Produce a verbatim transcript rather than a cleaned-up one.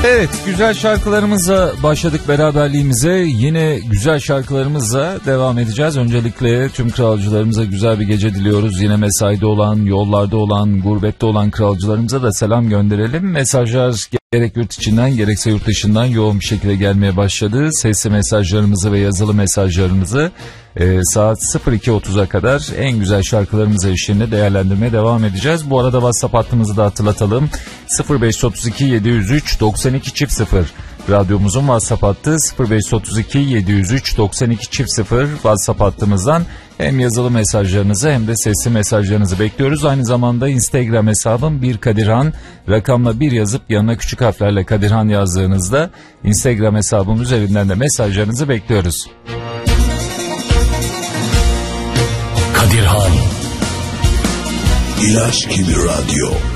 Evet, güzel şarkılarımızla başladık beraberliğimize. Yine güzel şarkılarımızla devam edeceğiz. Öncelikle tüm kralcılarımıza güzel bir gece diliyoruz. Yine mesaide olan, yollarda olan, gurbette olan kralcılarımıza da selam gönderelim. Mesajlar gerek yurt içinden gerekse yurt dışından yoğun bir şekilde gelmeye başladı. Sesli mesajlarımızı ve yazılı mesajlarımızı e, saat sıfır iki otuza kadar en güzel şarkılarımızı eşliğinde değerlendirmeye devam edeceğiz. Bu arada WhatsApp hattımızı da hatırlatalım. sıfır beş otuz iki yedi yüz üç doksan iki çift sıfır radyomuzun WhatsApp hattı. sıfır beş otuz iki yedi yüz üç doksan iki çift sıfır WhatsApp hattımızdan hem yazılı mesajlarınızı hem de sesli mesajlarınızı bekliyoruz. Aynı zamanda Instagram hesabım bir Kadirhan, rakamla bir yazıp yanına küçük harflerle Kadirhan yazdığınızda Instagram hesabım üzerinden de mesajlarınızı bekliyoruz. Kadirhan İlaç gibi radyo.